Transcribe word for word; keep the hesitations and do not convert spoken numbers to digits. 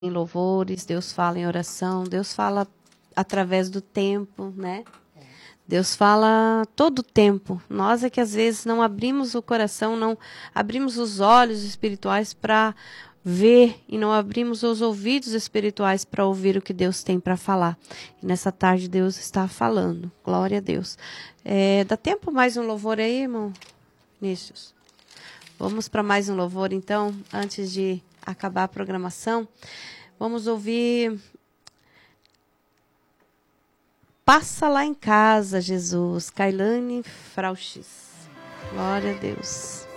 em louvores, Deus fala em oração, Deus fala através do tempo, né? Deus fala todo o tempo. Nós é que às vezes não abrimos o coração, não abrimos os olhos espirituais para ver e não abrimos os ouvidos espirituais para ouvir o que Deus tem para falar. E nessa tarde Deus está falando. Glória a Deus. É, dá tempo mais um louvor aí, irmão? Vinícius. Vamos para mais um louvor, então, antes de acabar a programação. Vamos ouvir Passa Lá em Casa, Jesus, Kailane Frauchis. Glória a Deus.